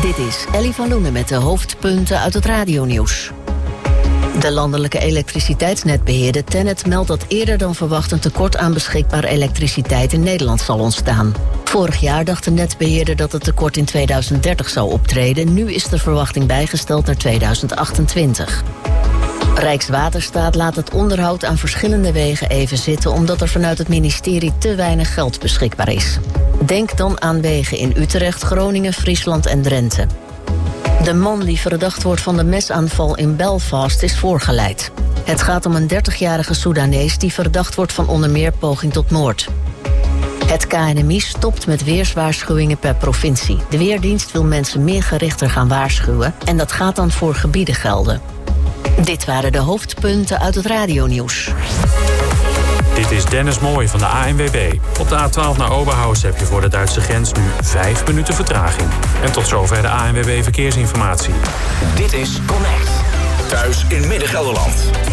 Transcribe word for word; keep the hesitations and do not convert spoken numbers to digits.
Dit is Ellie van Loenen met de hoofdpunten uit het radionieuws. De landelijke elektriciteitsnetbeheerder TenneT meldt dat eerder dan verwacht een tekort aan beschikbare elektriciteit in Nederland zal ontstaan. Vorig jaar dacht de netbeheerder dat het tekort in tweeduizend dertig zou optreden. Nu is de verwachting bijgesteld naar tweeduizend achtentwintig. Rijkswaterstaat laat het onderhoud aan verschillende wegen even zitten omdat er vanuit het ministerie te weinig geld beschikbaar is. Denk dan aan wegen in Utrecht, Groningen, Friesland en Drenthe. De man die verdacht wordt van de mesaanval in Belfast is voorgeleid. Het gaat om een dertigjarige Soedanees die verdacht wordt van onder meer poging tot moord. Het K N M I stopt met weerswaarschuwingen per provincie. De Weerdienst wil mensen meer gerichter gaan waarschuwen en dat gaat dan voor gebieden gelden. Dit waren de hoofdpunten uit het radionieuws. Dit is Dennis Mooij van de A N W B. Op de A twaalf naar Oberhausen heb je voor de Duitse grens nu vijf minuten vertraging. En tot zover de A N W B Verkeersinformatie. Dit is Connect. Thuis in Midden-Gelderland.